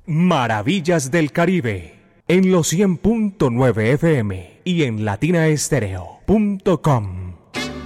Maravillas del Caribe, en los 100.9 FM y en latinaestereo.com.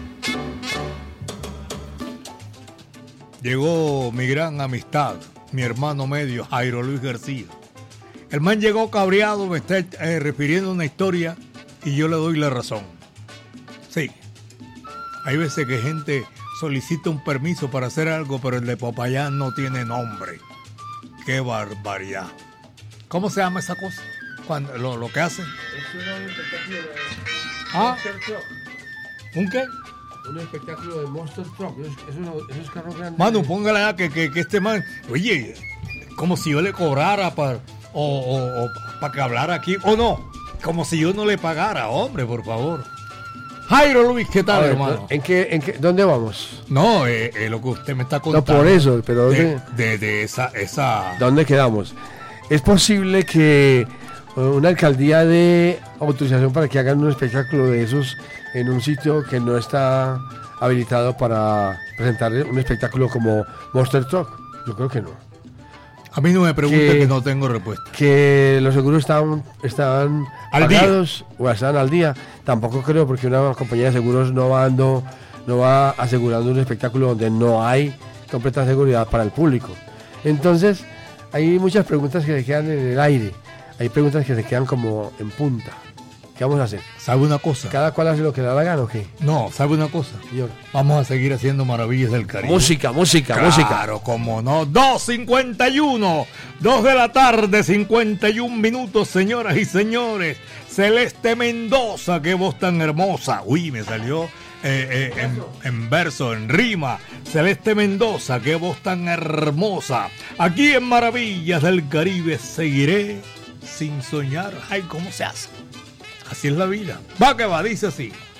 Llegó mi gran amistad, mi hermano medio, Jairo Luis García. El man llegó cabreado, me está refiriendo a una historia y yo le doy la razón. Sí, hay veces que gente solicita un permiso para hacer algo, pero el de Popayán no tiene nombre. ¡Qué barbaridad! ¿Cómo se llama esa cosa? Cuando, lo que hacen. Es un espectáculo de Monster Truck. ¿Un qué? Un espectáculo de Monster Truck. Esos carros grandes. Mano, póngale ya que este man... Oye, como si yo le cobrara para que hablara aquí. O no, como si yo no le pagara. Hombre, por favor. Jairo Luis, ¿qué tal, hermano? ¿En qué, dónde vamos? No, lo que usted me está contando. No, por eso, pero ¿dónde? De esa... ¿Dónde quedamos? Es posible que una alcaldía dé autorización para que hagan un espectáculo de esos en un sitio que no está habilitado para presentar un espectáculo como Monster Truck. Yo creo que no. A mí no me pregunte que no tengo respuesta. Que los seguros estaban al pagados día. o estaban al día. Tampoco creo, porque una compañía de seguros no va asegurando un espectáculo donde no hay completa seguridad para el público. Entonces, hay muchas preguntas que se quedan en el aire. Hay preguntas que se quedan como en punta. ¿Qué vamos a hacer? ¿Sabe una cosa? ¿Cada cual hace lo que le da la gana o qué? No, ¿sabe una cosa? Señor. Vamos a seguir haciendo Maravillas del Caribe. Música. Claro, cómo no. 2:51. 2 de la tarde, 51 minutos, señoras y señores. Celeste Mendoza, qué voz tan hermosa. Uy, me salió en verso, en rima. Celeste Mendoza, qué voz tan hermosa. Aquí en Maravillas del Caribe seguiré sin soñar. Ay, ¿cómo se hace? Así es la vida. Va que va, dice así.